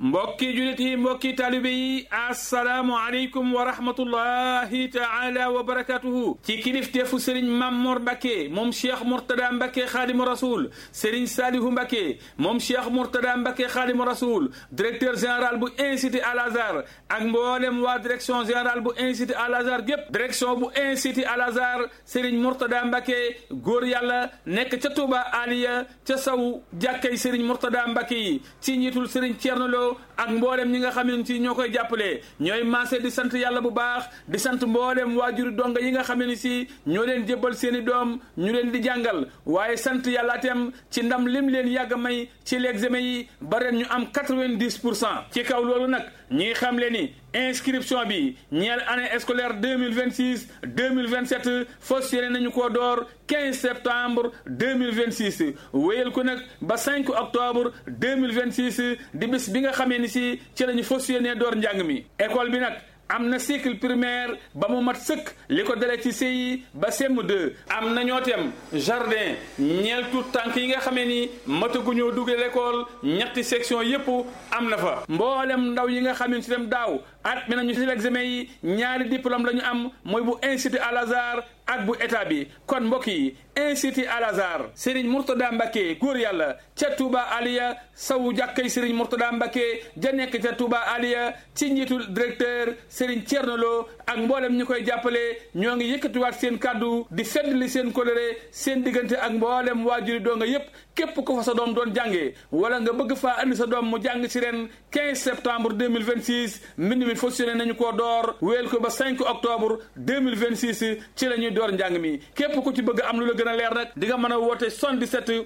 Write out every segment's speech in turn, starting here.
mbokki julit yi mbokki taalibe yi assalaamu aleykum wa rahmatullahi taala wa barakatuhu ci kilifteefu Serigne Mamor Mbacké moom Cheikh Mourtada Mbacké Khadimu Rasoul Serigne Salihu Mbacké moom Cheikh Mourtada Mbacké Khadimu Rasoul directeur général bu Institut Al Azhar ak mboolem waa direction générale bu Institut Al Azhar gépp direction bu Institut Al Azhar Serigne Mourtada Mbacké góor yàlla nekk ca Touba Aliya ca saw jàkkay Serigne Mourtada Mbacké yi ci njiitul Serigne Thierno Lo ak mboolem ñi nga xamante ni ñoo koy jàppale ñooy maase di sant yàlla bu baax di sant mboolem waajuri donga yi nga xam ne si ñoo leen jébbal seeni doom ñu leen di jàngal waaye sant yàlla itam ci ndam lim leen yàgg a may ci l'examen yi ba ren ñu am 90% ci kaw loolu nag ñi xam le ni inscription bi ñeel année scolaire 2026 2027 fas yéene nañu koo door 15 septembre 2026 wéyal ko nag ba 5 octobre 2026 di bis bi nga xamee ni si ci lañu fas yéene door njàng mi école bi nag am na cycle primaire ba mu mat sëkk li ko dalee ci CI ba CM2 am na ñoo tem jardin ñeel tout tànk yi nga xamee ni mataguñoo duggee l'école ñetti section yépp am na fa mboolem ndaw yi nga xamee si dem daaw at mi nañu ci l'examen yi ñaari diplôme la ñu am mooy bu Institut Al Azhar ak bu état bi kon mbokk yi Institut Al Azhar Serigne Mourtada Mbacké góor yàlla ca Touba Aliya sawu jàkkay Serigne Mourtada Mbacké ja nekk ca Touba Aliya ci njiitul directeur Serigne Thierno Lo ak mboolem ñu koy jàppale ñoo ngi yëkkatiwaat seen kàddu di feddali seen coloré seen diggante ak mboolem waajuri doo nga yépp képp ko fa sa doom doon jàngee wala nga bëgg faa andi sa doom mu jàng ci ren 15 septembre 2026 mbind mi fonctionné nañu koo door wéel ko ba 5 octobre 2026 ci la ñuy door njàng mi képp ku ci bëgg am lu la gën a leer nag di nga mën a woote 77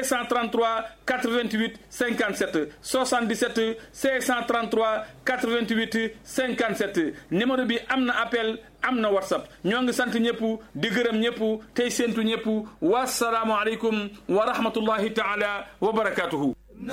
533 88 57 77 533 88 57 numéro bi am na appel am na whatsapp ñoo ngi sant ñëpp di gërëm ñëpp tey séentu ñëpp wasalaamu aleykum wa rahmatullahi taala wa barakatuhu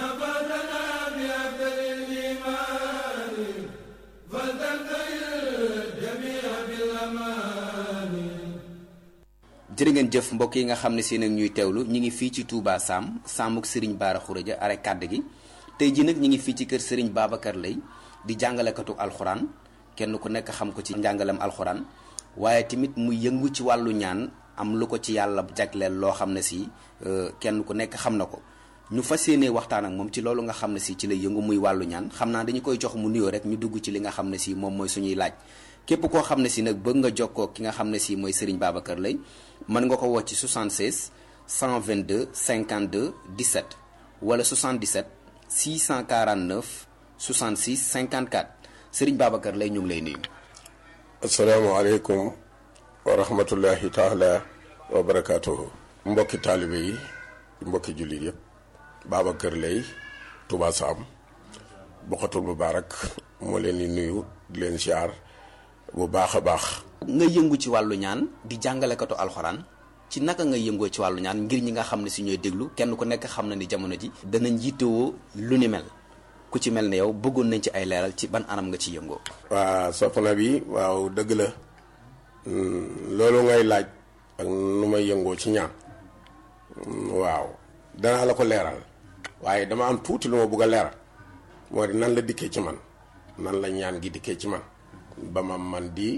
jërë ngeen jëf mbokk yi nga xam ne si nag ñuy teewlu ñi ngi fii ci Touba Sam Samuk Serigne Bara Khourédia are kàdd gi tey ji nag ñi ngi fii ci kër Serigne Babacar Lay di jàngalekatu alxuraan kenn ku nekk xam ko ci njàngalem alxuraan waaye tamit mu yëngu ci wàllu ñaan am lu ko ci yàlla jagleel loo xam ne si kenn ku nekk xam na ko ñu fas yéenee waxtaan ak moom ci loolu nga xam ne si ci la yëngu muy wàllu ñaan xam naa dañu koy jox mu nuyoo rek ñu dugg ci li nga xam ne si moom mooy suñuy laaj képp koo xam ne si nag bëgg nga jokkoo ki nga xam ne si mooy Serigne Babacar Lay mën nga ko woo ci 76 122 52 17 wala 77 649 66 54 Serigne Babacar Lay ñu ngi lay nuyu. asalaamaaleykum wa rahmatullahi taala wa barakaatuhu. mbokki taalibe yi mbokki jullit yëpp Babacar Lay Touba Sam Bokhatul Moubarak moo leen di nuyu di leen ziar bu baax a baax. nga yëngu ci wàllu ñaan di jàngalekatu alxuraan ci naka nga yëngoo ci wàllu ñaan ngir ñi nga xam ne si ñooy déglu kenn ku nekk xam na ni jamono ji danañ jiitewoo lu ni mel ku ci mel ne yow bëggoon nañ ci ay leeral ci ban anam nga ci yëngoo. waa soppana bi waaw dëgg la loolu ngay laaj ak nu may yëngoo ci ñaan waaw danaa la ko leeral waaye dama am tuuti lu ma bëgg a leeral moo di nan la dikkee ci man nan la ñaan gi dikkee ci man ba ma man di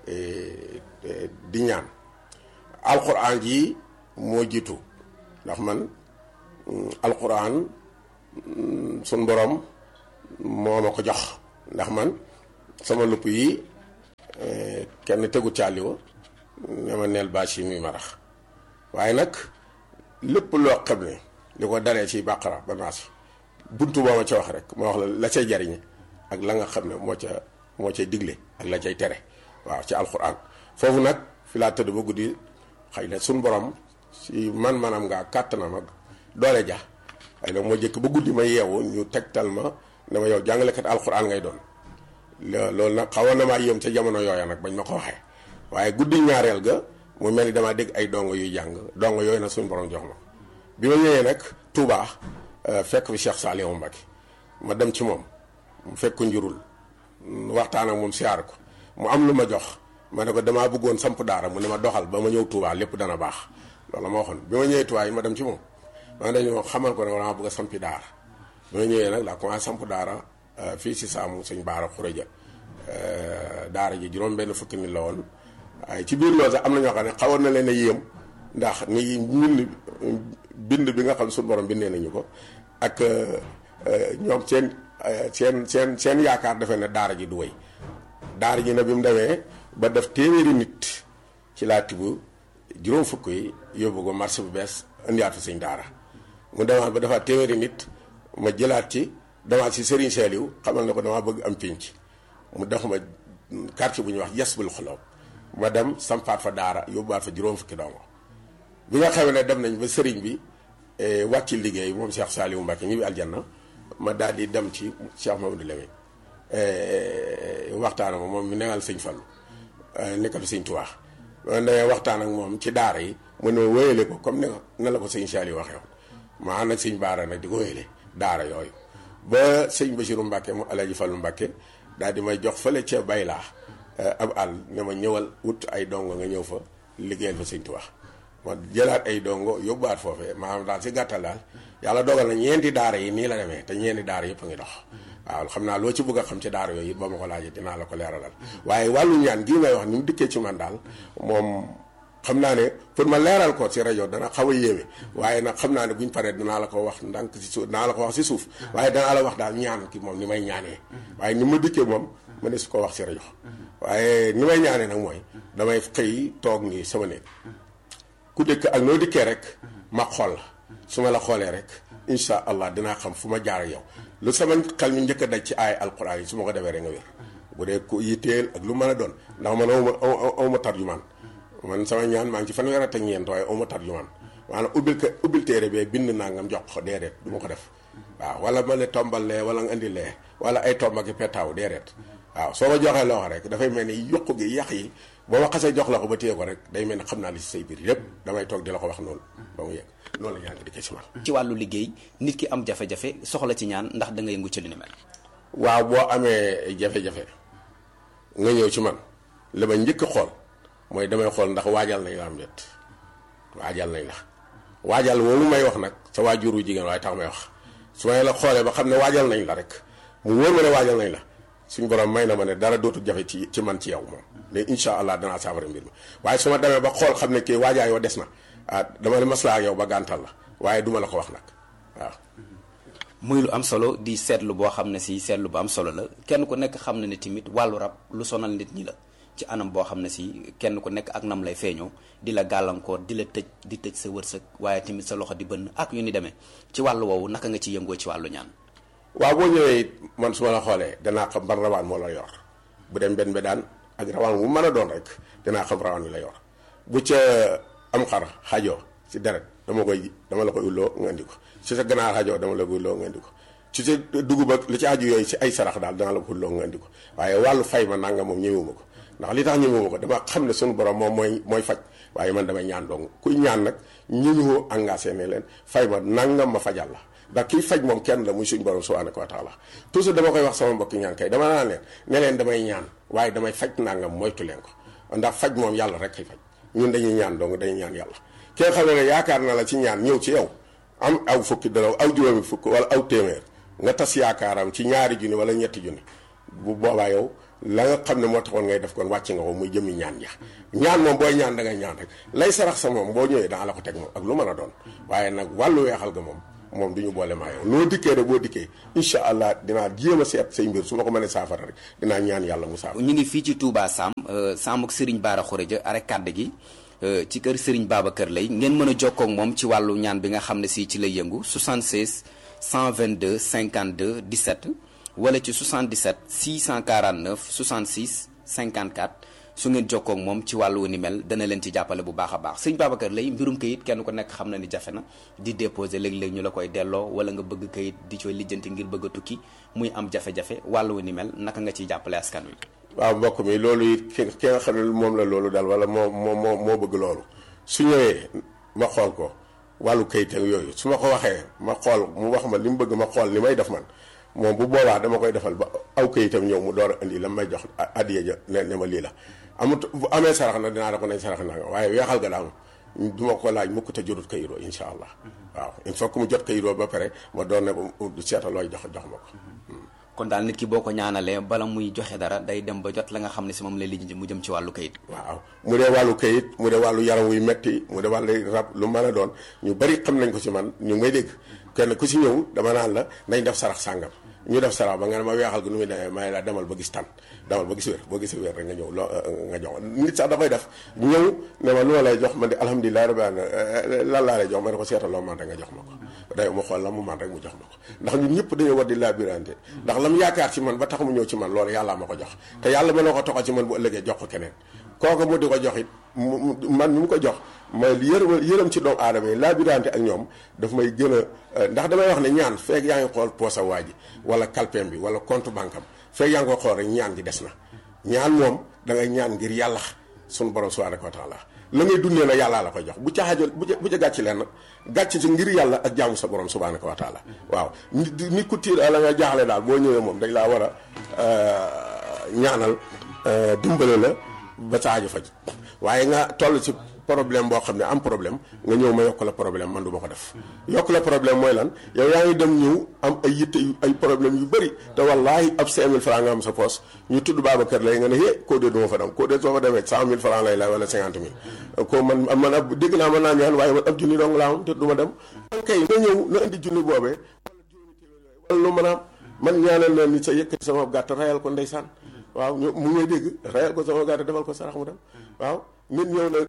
ñaan alquran ji moo jiitu ndax man alquran sun borom moo ma ko jox ndax man sama lupp yi kenn tegu caaliwa ne ma neel bâche yi muy marax waaye nag lépp loo xam ne li ko daree ci bàqara ba naas buntu boo ma ca wax rek ma wax la cay jariñe ak la nga xam ne moo cay digle ak la cay tere waaw ci alxuraan foofu nag fi laa tëdd ba guddi xëy na suñ borom si man-manam ngaa kàttanam ak doole ja xëy na moo jëkk ba guddi ma yeewu ñu tegtal ma ne ma yow jàngalekat alxuraan ngay doon loolu nag xawoon na maa yéem ca jamono yooya nag bañ ma ko waxee waaye guddi ñaareel ga mu mel ni damaa dégg ay dongo yuy jàng dongo yooyu nag suñu borom jox ma bi ma ñëwee nag Touba fekk fi Cheikh Saliou Mbacké ma dem ci moom mu fekk ko njurul waxtaan ak moom siyaar ko mu am lu ma jox ma ne ko damaa bëggoon samp daara mu ne ma doxal ba ma ñëw Touba lépp dana baax loolu ma waxoon bi ma ñëwee Touba yi ma dem ci moom ma dañoo xamal ko ne damaa bëgg a sampi daara bi ma ñëwee nag laa commencé samp daara fii si saamu sëñ Baara Xureja daara ji juróom benn fukki nit la woon waaye ci biir loolu sax am na ñoo xam ne xawoon na leen a yéem ndax ni bind bi nga xam suñu borom bindee nañu ko ak ñoom seen yaakaar defe ne daara ji du wéy daara ji nag bi mu demee ba def téeméeri nit ci laa tibb juróom fukk yi yóbbu ko marché bu bees indiwaat fi sëñ daara mu demaat ba defaat téeméeri nit ma jëlaat ci demaat si Serigne Saliou xamal ne ko damaa bëgg am pénc mu def ma quartier bu ñuy wax Yasbul Xuloob ma dem sampaat fa daara yóbbuwaat fa juróom fukki dongo bi nga xamee ne dem nañ ba Serigne bi wàcc liggéey moom Cheikh Saliou Mbacke ñibbi aljanna ma daal di dem ci Cheikh Mamadou Lamine waxtaan ak moom mi negal sëñ Fallu nekkal sëñ Tuubaa ma demee waxtaan ak moom ci daara yi mu ne wéyale ko comme ne la ko sëñ Saliou waxee woon ma ànd ak sëñ Baara nag di ko wéyale daara yooyu ba sëñ Basiru Mbacke mu Alaaji Fallu Mbacke daal di may jox fële ca Baylaa ab àll ne ma ñëwal wut ay dongo nga ñëw fa liggéeyal fa sëñ Tuubaa ma jëlaat ay dongo yóbbuwaat foofee maanaam daal si gàttal daal yàlla dogal na ñeenti daara yi nii la demee te ñeenti daara yëpp a ngi dox waaw xam naa loo ci bëgg a xam ci daara yooyu it ba ma ko laajee dinaa la ko leeralal waaye wàllu ñaan gii may wax ni mu dikkee ci man daal moom xam naa ne pour ma leeral ko ci rajo dana xaw a yéeme waaye nag xam naa ne buñ paree dinaa la ko wax ndànk si suuf dinaa la ko wax si suuf waaye danaa la wax daal ñaan ki moom ni may ñaanee waaye ni ma dikkee moom ma ne su ko wax si rajo waaye ni may ñaanee nag mooy damay xëy toog nii sama néeg ku dëkk ak noo dikkee rek ma xool la su ma la xoolee rek incha allah dinaa xam fu ma jaar ak yow lu sama xel mi njëkk a daj ci ay alquran yi su ma ko defee rek nga wér bu dee ku yitteel ak lu mën a doon ndax man awma tarjumaan man sama ñaan maa ngi ci fanweer ak ñeent waaye awma tarjumaan maanaam ubbil téere bee bind naa ngam jox ko déedéet du ma ko def waaw wala ma ne tombal lee wala nga indi lee wala ay tomba ki petaaw déedéet waaw soo ma joxee loo rek dafay mel ni yokku gi yàq yi boo ma xasee jox la ko ba téye ko rek day mel ni xam naa li si say biir yépp damay toog di la ko wax noonu ba mu yegg loolu la ñaan di ko ci man ci wàllu liggéey nit ki am jafe-jafe soxla ci ñaan ndax da nga yëngu ci lu ni mel. waaw boo amee jafe-jafe nga ñëw ci man li ma njëkk xool mooy damay xool ndax waajal nañ la am déet waajal nañ la waajal moomu may wax nag sa waajuru jigéen waaye tax may wax su may la xoolee ba xam ne waajal nañ la rek mu wóor ma ne waajal nañ la suñu borom may na ma ne dara dootul jafe ci man ci yow moom léegi incha allah danaa saafara mbir mi waaye su ma demee ba xool xam ne kii waajaay yoo des na dama ne maslaa ak yow ba gàntal la waaye duma la ko wax nag waaw. muy lu am solo di seetlu boo xam ne si seetlu bu am solo la kenn ku nekk xam na ne tamit wàllu rab lu sonal nit ñi la ci anam boo xam ne si kenn ku nekk ak nam lay feeñoo di la gàllankoor di la tëj di tëj sa wërsëg waaye tamit sa loxo di bënn ak yu ni demee ci wàllu woowu naka nga ci yëngoo ci wàllu ñaan. waaw boo ñëwee it man su ma la xoolee danaa xam ban rawaan moo la yor bu dem benn daan ak rawaan bu mën a doon rek dinaa xam rawaan wi la yor bu ca am xar xajoo ci deret dama la koy ulloo nga indi ko ci sa ganaar xajoo dama la koy ulloo nga indi ko ci sa dugub ak li ci aju yooyu ci ay sarax daal dana la ko ulloo nga indi ko waaye wàllu fay ma nanga moom ñëwuma ko ndax li tax ñëwuma ko dama xam ne suñu borom moom mooy faj waaye man damay ñaan dong kuy ñaan nag ñëwoo engagé ne leen fay ma nangam ma fajal la ndax kiy faj moom kenn la muy suñu borom subhanahu wa taala toujours dama koy wax sama mbokki ñaan kay dama naan leen ne leen damay ñaan waaye damay faj nangam moytu leen ko ndax faj moom yàlla rek kay faj ñun dañuy ñaan dong dañuy ñaan yàlla ki nga xam ne yaakaar na la ci ñaan ñëw ci yow am aw fukki dërëm aw juróomi fukk wala aw téeméer nga tas yaakaaram ci ñaari junni wala ñetti junni bu boobaa yow la nga xam ne moo taxoon ngay def kon wàcc nga ko muy jëmmi ñaan ja ñaan moom booy ñaan da ngay ñaan rek lay sarax sa moom boo ñëwee danga la ko teg moom ak lu mën a doon waaye nag wàllu weexal ga moom du ñu boole maa yow noo dikkee rek boo dikkee incha allah dinaa jéem a seet say mbir su ma ko mënee saafara rek dinaa ñaan yàlla mu saafara. ñu ngi fii ci Touba Sam Sam ak Serigne Bara Khourédia arek kàdd gi ci kër Serigne Babacar Lay ngeen mën a jokkoo ak moom ci wàllu ñaan bi nga xam ne si ci lay yëngu 76 122 52 17 wala ci 77 649 66 54 su ngeen jokkoo ak moom ci wàllu ni mel dana leen ci jàppale bu baax a baax Serigne Babacar Lay mbirum kayit kenn ku nekk xam na ni jafe na di déposer léeg-léeg ñu la koy delloo wala nga bëgg kayit di cooy lijjanti ngir bëgg a tukki muy am jafe-jafe wàllu ni mel naka nga ciy jàppale askan wi. waaw mbokk mi loolu it ki nga xam ne moom la loolu daal wala moo bëgg loolu su ñëwee ma xool ko wàllu kayit ak yooyu su ma ko waxee ma xool mu wax ma li mu bëgg ma xool li may def man moom bu boobaa dama koy defal ba aw kayitam ñëw mu door a indi la may jox addiya ja ne ma lii la amut bu amee sarax na dinaa la ko nañ sarax na nga waaye weexal ga daal du ma ko laaj mukk te jotut kayiroo insha allah waaw il faut que mu jot kayiroo ba pare ma doon ne du seeta looy jox ma ko. kon daal nit ki boo ko ñaanalee bala muy joxe dara day dem ba jot la nga xam ne si moom lay lijjanti mu jëm ci wàllu kayit. waaw mu dee wàllu kayit mu dee wàllu yaram wuy metti mu dee wàllu rab lu mën a doon ñu bari xam nañ ko ci man ñu ngi may dégg kenn ku ci ñëw dama naan la nañ def sarax sàngam ñu def sarax ba nga ne ma weexal gi nu muy demee may la demal ba gis tan demal ba gis wér boo gisee wér rek nga ñëw nga jox nit sax dafay def ñëw ne ma lu ma lay jox man di alhamdulilah rabbil alamin lan laa lay jox ma ne ko seetal loo man rek nga jox ma ko day mu xool la mu man rek mu jox ma ko ndax ñun ñëpp dañoo war di labirante ndax lam yaakaar ci man ba tax mu ñëw ci man loolu yàllaa ma ko jox te yàlla mën na ko toxal ci man bu ëllëgee jox ko keneen kooku mu di ko jox it man mi mu ko jox ma yërëm ci doomu aadama yi labirante ak ñoom daf may gën a ndax damay wax ne ñaan feek yaa ngi xool poosa waa ji wala kalpeem bi wala compte banque am feek yaa ngi ko xool rek ñaan gi des na ñaan moom da ngay ñaan ngir yàlla sunu borom subhanahu wa taala la ngay dundee na yàllaa la koy jox bu ca xaajal bu ca gàcc leen gàcc ci ngir yàlla ak jaamu sa borom subhanahu wa taala waaw nit ku tiir la nga jaaxle daal boo ñëwee moom dañ laa war a ñaanal dimbale la ba sa aajo faj waaye nga toll ci problème boo xam ne am problème nga ñëw ma yokk la problème man du ma ko def yokk la problème mooy lan yow yaa ngi dem ñëw am ay yitte ay problème yu bëri te wallaahi ab 5000 francs nga am sa poos ñu tudd Babacar lay nga ne koo dee du ma fa dem koo dee soo fa demee 100000 francs lay wala 50000 ko man ab dégg naa mën naa ñaan waaye man ab junni dong laa am te du ma dem kay nga ñëw na indi junni boobee wala lu mën a am man ñaanal na ni sa yëkkati sama gàtt rayal ko ndeysaan waaw mu ngay dégg rayal ko sama gàtt defal ko sarax mu dem waaw nit ñëw na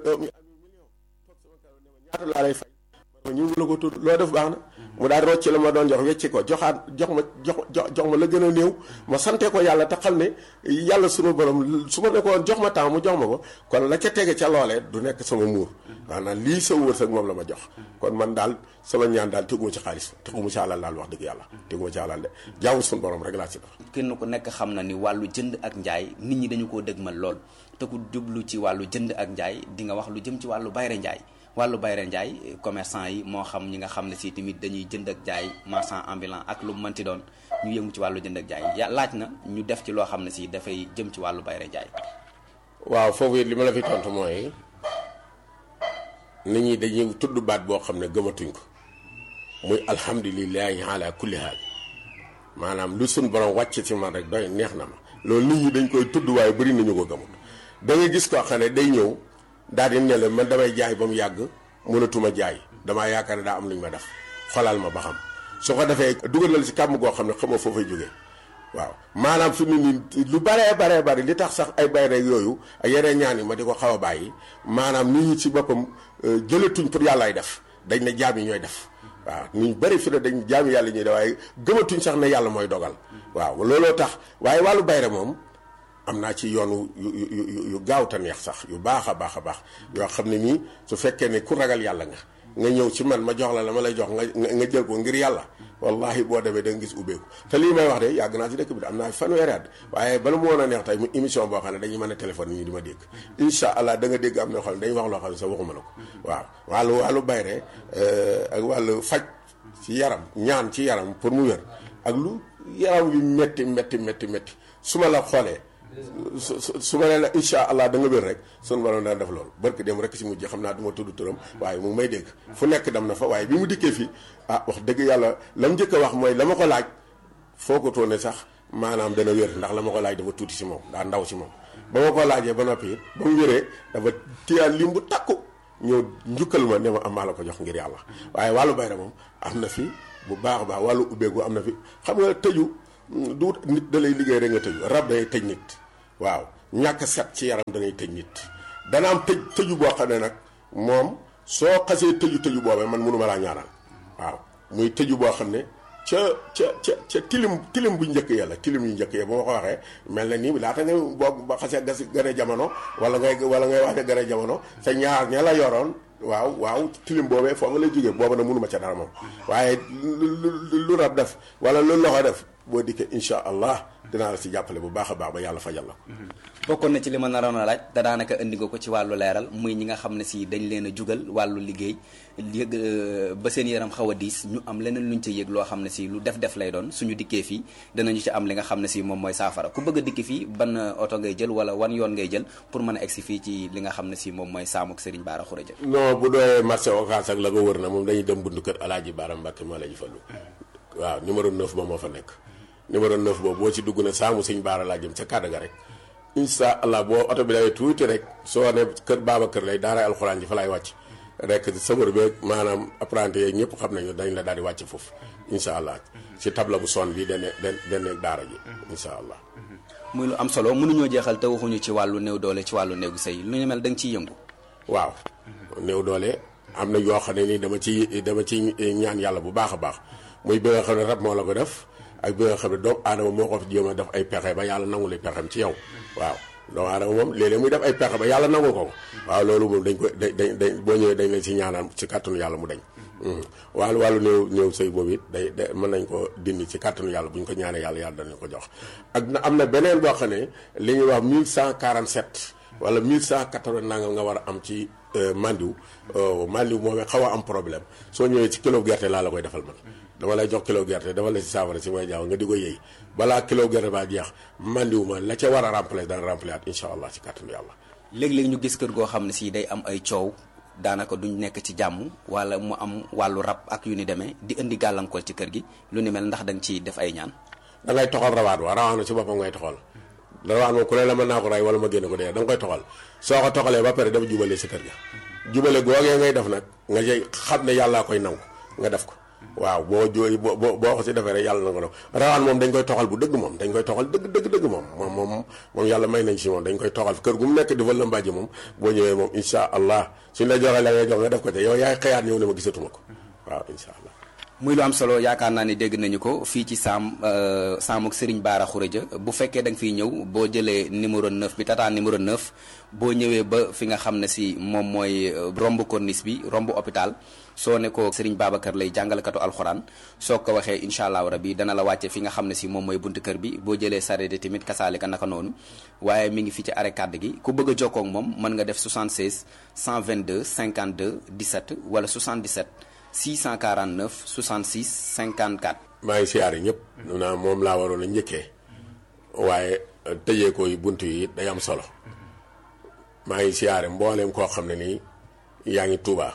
ñaata laa lay fay ñu la ko tudd loo def baax na mu daal rocci la ma doon jox wecci ko jox ma la gën a néew ma sante ko yàlla te xam ne yàlla sunu borom su ma ne ko jox ma temps mu jox ma ko kon la ca tege ca loolee du nekk sama muur maanaam lii sa wërsëg moom la ma jox kon man daal sama ñaan daal teguma ci xaalis teguma ci alal daal wax dëgg yàlla teguma ci alal de jaamu sunu borom rek laa ci def. kenn ku nekk xam na ni wàllu jënd ak njaay nit ñi dañu koo dëgmal lool te ku jublu ci wàllu jënd ak njaay di nga wax lu jëm ci wàllu bayre njaay wàllu bayre njaay commerçant yi moo xam ñi nga xam ne si tamit dañuy jënd ak jaay marchand ambulant ak lu mënti doon ñu yëngu ci wàllu jënd ak jaay laaj na ñu def ci loo xam ne si dafay jëm ci wàllu bayre njaay. waaw foofu it li ma la fi tontu mooy nit ñi dañuy tudd baat boo xam ne gëmatuñ ko muy alhamdulilahi ala kulli haal maanaam lu suñ borom wàcc ci man rek doy neex na ma loolu nit ñi dañ koy tudd waaye bëri nañu ko gëmut da ngay gis koo xam ne day ñëw daal di ne la man damay jaay ba mu yàgg mënatuma jaay damaa yaakaar ne daa am lu ñu ma def xolal ma ba xam su ko defee dugalal si kàmm goo xam ne xamoo foo fay jógee waaw maanaam fi mu nii lu baree bari li tax sax ay bay rek yooyu ak yeneen ñaan yi ma di ko xaw a bàyyi maanaam nit ñi ci boppam jëlatuñ pour yàllaay def dañ ne jaam yi ñooy def waaw nit ñu bëri fi ne dañ jaam yàlla ñuy def waaye gëmatuñ sax ne yàlla mooy dogal waaw looloo tax waaye wàllu bayre moom am naa ci yoonu yu gaaw te neex sax yu baax a baax yoo xam ne nii su fekkee ne ku ragal yàlla nga ñëw ci man ma jox la ma lay jox nga jël ko ngir yàlla wallahi boo demee da nga gis ubbeeku te lii may wax de yàgg naa ci dëkk bi de am naa fanweeri at waaye bala mu woon a neex tey mu émission boo xam ne dañuy mën a téléphone ñi di ma dégg incha allah da nga dégg am na xam ne dañuy wax loo xam ne sax waxuma la ko waaw wàllu bayre ak wàllu faj ci yaram ñaan ci yaram pour mu wér ak lu yaram yu métti su ma la xoolee su ma nee la incha allah da nga wér rek sunu borom dana def loolu barke dem rek si mujj xam naa du ma tudd turam waaye mu ngi may dégg fu nekk dem na fa waaye bi mu dikkee fii wax dëgg yàlla la mu njëkk a wax mooy la ma ko laaj foo ko toone sax maanaam dana wér ndax la ma ko laaj dafa tuuti si moom daa ndaw si moom ba ma ko laajee ba noppi it ba mu wéree dafa téyaat lim bu takku ñëw njukkal ma ne ma am maa la ko jox ngir yàlla waaye wàllu bayra moom am na fi bu baax a baax wàllu ubbeeku am na fi xam nga tëju du nit da lay liggéey rek nga tëju rab day tëj nit waaw ñàkk set ci yaram da ngay tëj nit dana am tëju boo xam ne nag moom soo xasee tëju boobee man mënuma laa ñaanal waaw muy tëju boo xam ne ca tilim bu njëkk ya la tilim yu njëkk ya bu ma ko waxee mel na nii laata nga boo ba xasee gën a jamono wala ngay wax ne gën a jamono sa ñaar ña la yoroon waaw tilim boobee foo nga lay jógee booba nag mënuma ca dara moom waaye lu rab def wala lu loxo def boo dikkee incha allah dinaa la si jàppale bu baax a baax ba yàlla fajal la bokkoon na ci li ma naroon a laaj da daanaka indi nga ko ci wàllu leeral muy ñi nga xam ne si dañ leen a jugal wàllu liggéey yëg ba seen yaram xaw a diis ñu am leneen luñ ca yëg loo xam ne si lu def lay doon suñu dikkee fii danañu ci am li nga xam ne si moom mooy saafara ku bëgg a dikki fii ban oto ngay jël wala wan yoon ngay jël pour mën a egsi fii ci li nga xam ne si moom mooy saamuk Serigne Bara Khourédia. non bu doyee marché Ocass ak la ko wër na moom dañuy dem buntu kër Alaaji Bara Mbàkke moo la ñu fallu waaw numéro 9 ba moo fa nekk numéro 9 boobu boo ci dugg na saamu sëñ Baara laa jëm ca kàddu ga rek incha allah boo oto bi dawee tuuti rek soo ne kër Babacar Lay daara alxuraan ji fa laay wàcc rek sëmër beeg maanaam apprenti yeeg ñëpp xam nañu dañ la daal di wàcc foofu incha allah si table bu son bi dene daara ji incha allah. muy lu am solo mënuñoo jeexal te waxuñu ci wàllu néew doole ci wàllu néegu sëy lu ñu mel da nga ciy yëngu. waaw néew doole am na yoo xam ne nii dama ci ñaan yàlla bu baax a baax muy bi nga xam ne rab moo la ko def ak bi nga xam ne doomu aadama moo ko jéem a def ay pexe ba yàlla nangu li pexem ci yow waaw doomu aadama moom léeg-léeg muy def ay pexe ba yàlla nangu ko waaw loolu moom dañ ko dañ boo ñëwee dañ leen ci ñaanal ci kàttanu yàlla mu dañ wàllu néew sëy boobu it day mën nañ ko dindi ci kàttanu yàlla bu ñu ko ñaanee yàlla danañ ko jox ak na am na beneen boo xam ne li ñuy wax 1147 wala 1180 nangam nga war a am ci mandiw moom xaw a am problème soo ñëwee ci kilo gerte laa la koy defal man dama lay jox kilo gerte dafa la ci saafara si may jaaw nga di ko yëy balaa kilo gerte baa jeex mandiw ma la ca war a remplacer dana remplacer at incha allah ci kàttanu yàlla. léeg-léeg ñu gis kër goo xam ne si day am ay coow daanaka duñ nekk ci jàmm wala mu am wàllu rab ak yu ni demee di indi gàllankoor ci kër gi lu ni mel ndax da nga ciy def ay ñaan. da ngay toxal rawaan ci boppam ngay toxal rawaan moom ku ne la mën naa ko rey wala ma génne ko dee da nga koy toxal soo ko toxalee ba pare dafa jubale si kër ga jubale googee ngay def nag nga jëy xam ne yàllaa koy nangu nga def ko waaw boo ko si defee rek yàlla na ko def rawaan moom dañ koy toxal bu dëgg moom dañ koy toxal dëgg moom yàlla may nañ si moom dañ koy toxal kër gu mu nekk di fa lëmbaaji moom boo ñëwee moom incha allah suñ la joxee la ngay jox nga def ko te yow yaay xëyaat ñëw ne ma gisatuma ko waaw incha allah. muy lu am solo yaakaar naa ni dégg nañu ko fii ci Saam ak Serigne Bara Khourédia bu fekkee da nga fiy ñëw boo jëlee numéro 9 bi tata numéro 9 boo ñëwee ba fi nga xam ne si moom mooy romb corniche bi romb hôpital soo ne ko Serigne Babacar Lay jàngalekatu alxuraan soo ko waxee incha allahu rabi dana la wàcce fi nga xam ne si moom mooy buntu kër bi boo jëlee sareet tamit kasaalika naka noonu waaye mi ngi fi ci arrêt kàdd gi ku bëgg a jokkoo ak moom mën nga def 76 122 52 17 wala 77 649 66 54. maa ngi siyaare ñëpp. naa moom laa waroon a njëkkee waaye tëjee ko yi bunt yi day am solo maa ngi siyaare mbooleem koo xam ne nii yaa ngi Touba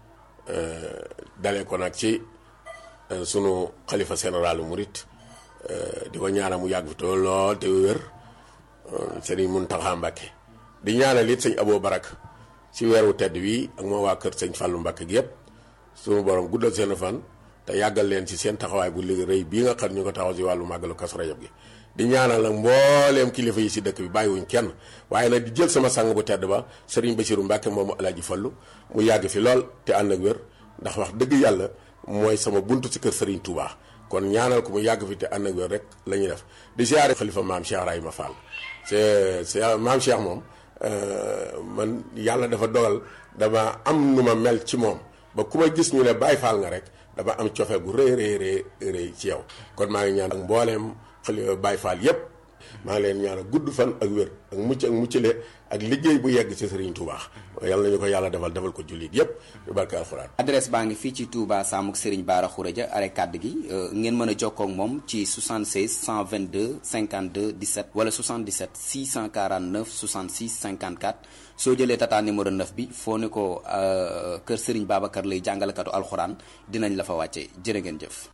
dalee ko nag ci sunu xalifa généralu murit di ko ñaanal mu yàgg fi te lool te wér sëriñ Muntaxa Mbàkke di ñaanal it sëñ Abo Barak ci weeru tedd wi ak moo waa kër sëñ Fàllu Mbàkke gi yëpp sunu borom guddal seen fan te yàggal leen ci seen taxawaay bu liggéey rëy bii nga xam ñu ko taxaw ci wàllu màggalu Kazu Rajab gi di ñaanal nag mbooleem kilifa yi ci dëkk bi bàyyiwuñ kenn waaye nag di jël sama sang bu tedd ba Serigne Bassirou Mbacke moomu Alaaji Fallu mu yàgg fi lool te ànd ak wér ndax wax dëgg yàlla mooy sama buntu ci kër Serigne Touba kon ñaanal ko mu yàgg fi te ànd ak wér rek la ñuy def di siyaare xalifa maam Cheikh Rahima Fall c'est maam Cheikh moom man yàlla dafa dogal dama am nu ma mel ci moom ba ku ma gis ñu ne Baay Faal nga rek dama am cofeel gu rëy ci yow kon maa ngi ñaan ak mbooleem xalifa Baay Faal yépp maa ngi leen ñaanal gudd fan ak wér ak muccale ak liggéey bu yegg ci Serigne Touba yàlla nañu ko yàlla defal ko jullit yépp yu barke alxuraan. adresse baa ngi fii ci Touba Sam ak Serigne Bara Khourédia arrêt kàdd gi ngeen mën a jokkoo ak moom ci 76 122 52 17 wala 77 649 66 54 soo jëlee tata numéro 9 bi foo ne ko kër Serigne Babacar Lay jàngalekatu alxuraan dinañ la fa wàcce jërë ngeen jëf.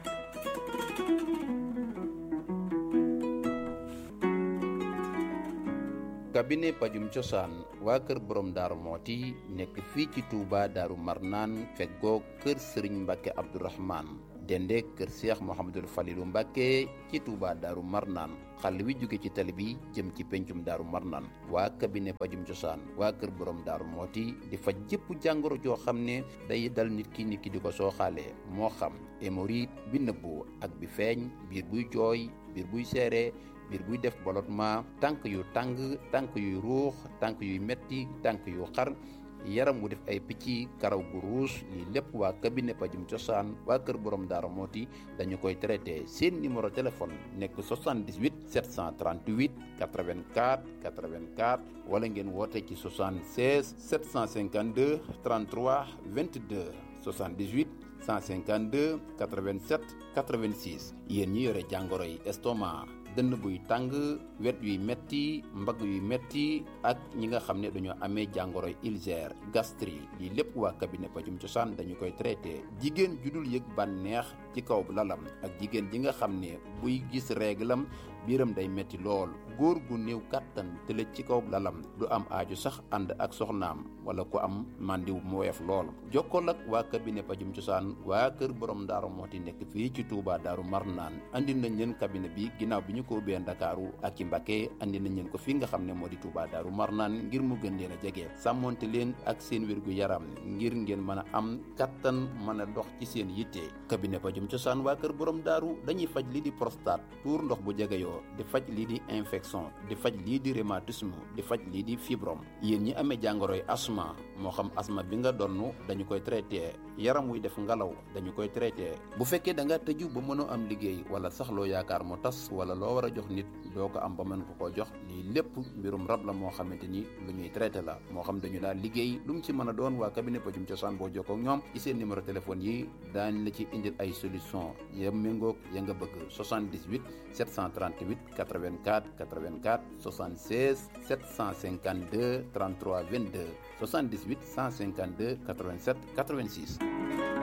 cabinet pajum cosaan waa kër borom daaru mooti nekk fii ci Touba daaru marnaan feggoo kër sëriñ Mbàkke Abdourahman dende kër Cheikh Mouhamadul Falilu Mbàkke ci Touba daaru marnaan xàll wi jóge ci tali bi jëm ci pencum daaru marnaan waa cabinet pajum cosaan waa kër borom daaru mooti di faj jëpp jàngoro joo xam ne day dal nit ki di ko sooxaalee moo xam hémorroïde bi nëbbu ak bi feeñ biir buy jooy biir buy seere biir buy def ballottement tànk yu tàng tànk yuy ruux tànk yuy metti tànk yu xar yaram wu def ay picc karaw gu ruus lii lépp waa cabinet pajum cosaan waa kër borom daara mooti dañu koy traité seen numéro téléphone nekk 78 738 84 84 wala ngeen woote ci 76 752 33 22 78 152 87 86 yéen ñi yore jàngoro yi estomac dënn buy tàng, wet yuy metti, mbagg yuy metti ak ñi nga xam ne dañoo amee jàngoroy ulcère, gastrique, lii lépp waa cabinet pajum cosaan dañu koy traité. Jigéen ju dul yëg bànneex ci kaw lalam ak jigéen ji nga xam ne buy gis réglam biiram day metti lool, góor gu néew kàttan tëlëj ci kaw lalam du am aaju sax ànd ak soxnaam wala ku am màndiw mu woyof lool. jokkool ak waa cabinet pajum cosaan waa kër borom Daaru Muxti nekk fii ci Touba Daaru Marnaan andi nañ leen cabinet bi ginnaaw bi ñu ko ubbee Ndakaaru ak ci Mbacké andi nañ leen ko fi nga xam ne moo di Touba Daaru Marnaan ngir mu gën leen a jege, sàmmonte leen ak seen wérgu yaram ngir ngeen mën a am kattan mën a dox ci seen yitte. cabinet pajum cosaan waa kër borom daaru dañuy faj lii di prostate, tuur ndox bu jegeyoo, di faj lii di infection, di faj lii di rhumatisme, di faj lii di fibrome. yéen ñi amee jàngoroy asma moo xam asma bi nga donn dañu koy traité, yaram wuy def ngalaw dañu koy traité. bu fekkee da nga tëju ba mënoo am liggéey wala sax loo yaakaar mu tas wala loo war a jox nit doo ko am ba mën ko koo jox, lii lépp mbirum rab la moo xamante ni lu ñuy traité la, moo xam dañu daal liggéey lu mu ci mën a doon. waa cabinet pajum cosaan boo jokkoo ak ñoom ci seen numéro téléphone yi daañ la ci indil ay solution ya méngoog ya nga bëgg. 78 738 84 84 76 752 33 22 78 152 87 86.